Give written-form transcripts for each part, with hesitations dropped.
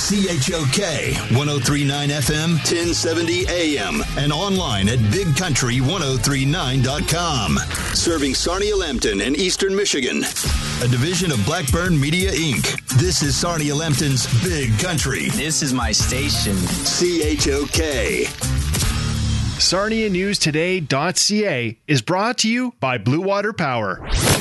CHOK 1039 FM, 1070 AM, and online at bigcountry1039.com. Serving Sarnia-Lambton and Eastern Michigan. A division of Blackburn Media, Inc. This is Sarnia-Lambton's Big Country. This is my station. CHOK. SarniaNewsToday.ca is brought to you by Blue Water Power.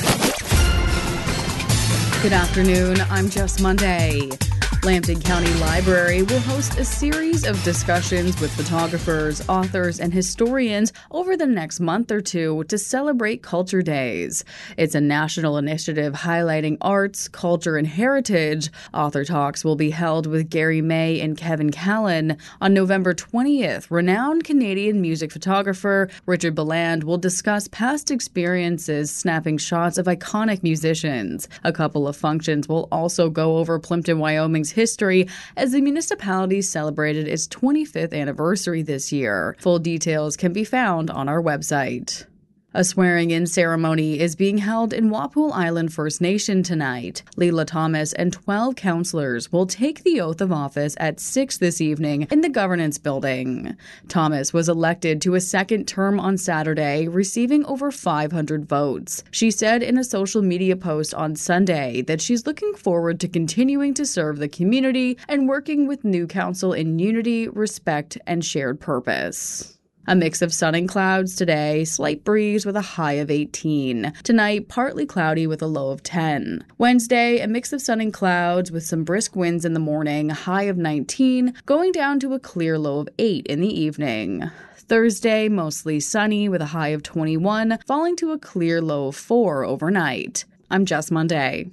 Good afternoon. I'm Jess Monday. Lambton County Library will host a series of discussions with photographers, authors, and historians over the next month or two to celebrate Culture Days. It's a national initiative highlighting arts, culture, and heritage. Author talks will be held with Gary May and Kevin Callan. On November 20th, renowned Canadian music photographer Richard Belland will discuss past experiences snapping shots of iconic musicians. A couple of functions will also go over Plimpton, Wyoming's history as the municipality celebrated its 25th anniversary this year. Full details can be found on our website. A swearing-in ceremony is being held in Walpole Island First Nation tonight. Leela Thomas and 12 councillors will take the oath of office at 6 this evening in the Governance Building. Thomas was elected to a second term on Saturday, receiving over 500 votes. She said in a social media post on Sunday that she's looking forward to continuing to serve the community and working with new council in unity, respect, and shared purpose. A mix of sun and clouds today, slight breeze with a high of 18. Tonight, partly cloudy with a low of 10. Wednesday, a mix of sun and clouds with some brisk winds in the morning, high of 19, going down to a clear low of 8 in the evening. Thursday, mostly sunny with a high of 21, falling to a clear low of 4 overnight. I'm Jess Monday.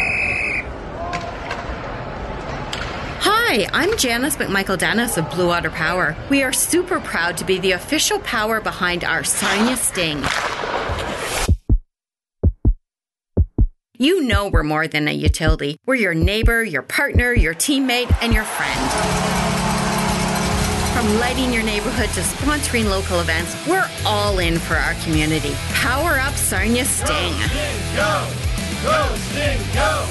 Hi, I'm Janice McMichael-Dennis of Blue Water Power. We are super proud to be the official power behind our Sarnia Sting. You know we're more than a utility. We're your neighbor, your partner, your teammate, and your friend. From lighting your neighborhood to sponsoring local events, we're all in for our community. Power up Sarnia Sting. Go Sting, go! Go Sting, go!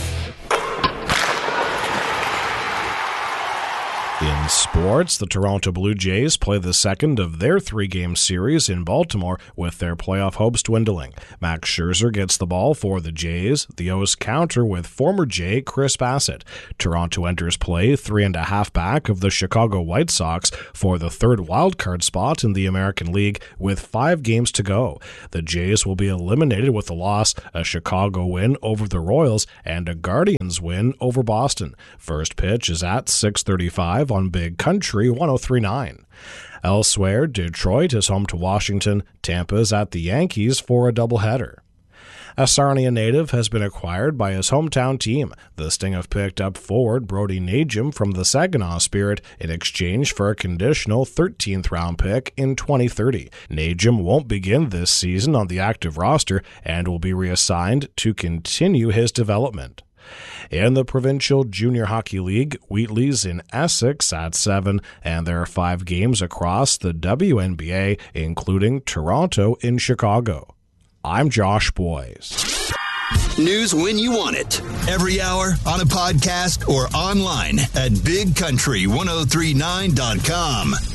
In sports, the Toronto Blue Jays play the second of their three-game series in Baltimore with their playoff hopes dwindling. Max Scherzer gets the ball for the Jays. The O's counter with former Jay Chris Bassett. Toronto enters play 3.5 back of the Chicago White Sox for the third wildcard spot in the American League with 5 games to go. The Jays will be eliminated with a loss, a Chicago win over the Royals, and a Guardians win over Boston. First pitch is at 6:35 on Big Country 1039. Elsewhere, Detroit is home to Washington. Tampa's at the Yankees for a doubleheader. A Sarnia native has been acquired by his hometown team. The Sting have picked up forward Brody Najim from the Saginaw Spirit in exchange for a conditional 13th-round pick in 2030. Najim won't begin this season on the active roster and will be reassigned to continue his development. In the Provincial Junior Hockey League, Wheatley's in Essex at 7, and there are 5 games across the WNBA, including Toronto in Chicago. I'm Josh Boyes. News when you want it. Every hour, on a podcast, or online at bigcountry1039.com.